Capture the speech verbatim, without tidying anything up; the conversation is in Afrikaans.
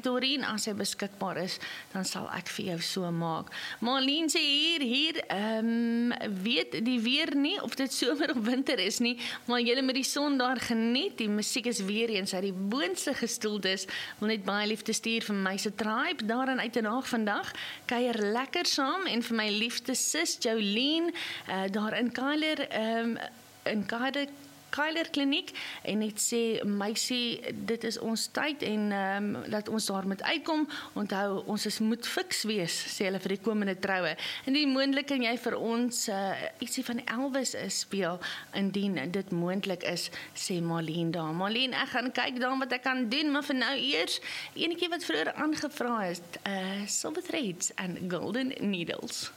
Dorien, as hy beskikbaar is, dan sal ek vir jou so maak. Marlene sê hier, hier, um, weet die weer nie, of dit somer of winter is nie, maar julle met die son daar geniet, die musiek is weer eens uit die boonste gestoeldes, wil net baie liefde stuur vir my se tribe, daar in Uitenhaag vandag, kuier lekker saam, en vir my liefste sis, Jolene, uh, daar in Kyler, um, in Kyler, Kyler Kliniek, en net sê, meisie, dit is ons tyd, en um, dat ons daar moet uitkom, onthou, ons is moet fiks wees, sê hulle vir die komende troue, en die moontlik kan jy vir ons uh, ietsie van Elvis speel, indien dit moontlik is, sê Marlene daar. Marlene, ek gaan kyk dan wat ek kan doen, maar vir nou eers, enetjie wat vroeër aangevra is, uh, Silver Threads and Golden Needles.